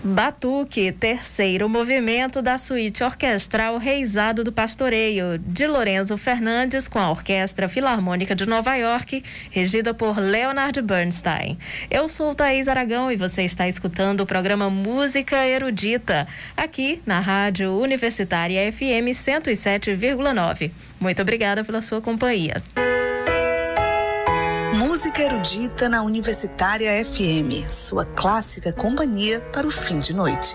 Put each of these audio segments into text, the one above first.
Batuque, terceiro movimento da suíte orquestral Reisado do Pastoreio, de Lorenzo Fernandes, com a Orquestra Filarmônica de Nova York, regida por Leonard Bernstein. Eu sou Thaís Aragão e você está escutando o programa Música Erudita, aqui na Rádio Universitária FM 107,9. Muito obrigada pela sua companhia. Música Erudita na Universitária FM, sua clássica companhia para o fim de noite.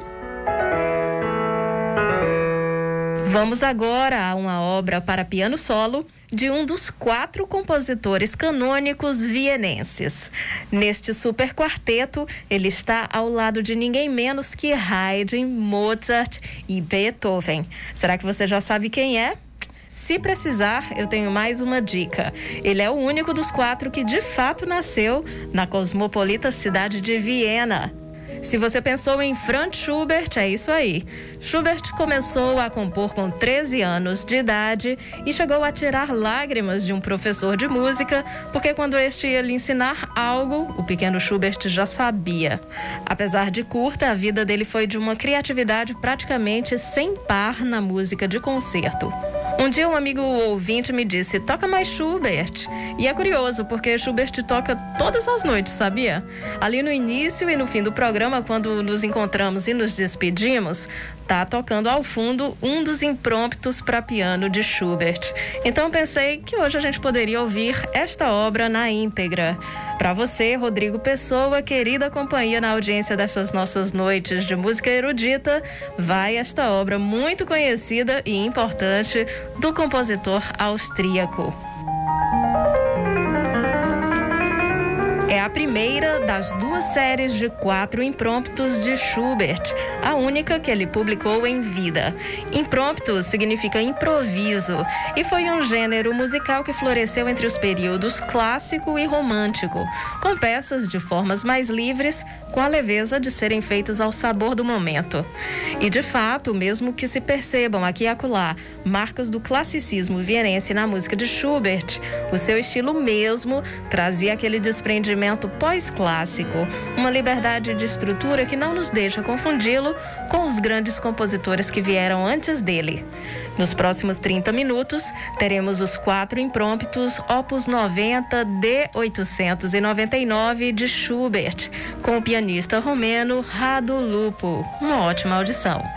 Vamos agora a uma obra para piano solo de um dos 4 compositores canônicos vienenses. Neste super quarteto, ele está ao lado de ninguém menos que Haydn, Mozart e Beethoven. Será que você já sabe quem é? Se precisar, eu tenho mais uma dica. Ele é o único dos 4 que de fato nasceu na cosmopolita cidade de Viena. Se você pensou em Franz Schubert, é isso aí. Schubert começou a compor com 13 anos de idade e chegou a tirar lágrimas de um professor de música, porque quando este ia lhe ensinar algo, o pequeno Schubert já sabia. Apesar de curta, a vida dele foi de uma criatividade praticamente sem par na música de concerto. Um dia um amigo ouvinte me disse, toca mais Schubert. E é curioso, porque Schubert toca todas as noites, sabia? Ali no início e no fim do programa, quando nos encontramos e nos despedimos, tá tocando ao fundo um dos impromptus para piano de Schubert. Então pensei que hoje a gente poderia ouvir esta obra na íntegra. Para você, Rodrigo Pessoa, querida companhia na audiência dessas nossas noites de música erudita, vai esta obra muito conhecida e importante do compositor austríaco. É a primeira das 2 séries de 4 impromptus de Schubert, a única que ele publicou em vida. Impromptu significa improviso e foi um gênero musical que floresceu entre os períodos clássico e romântico, com peças de formas mais livres, com a leveza de serem feitas ao sabor do momento. E de fato, mesmo que se percebam aqui e acolá marcas do classicismo vienense na música de Schubert, o seu estilo mesmo trazia aquele desprendimento pós-clássico, uma liberdade de estrutura que não nos deixa confundi-lo com os grandes compositores que vieram antes dele. Nos próximos 30 minutos, teremos os 4 impromptus Opus 90 D899 de Schubert, com o pianista romeno Radu Lupu. Uma ótima audição.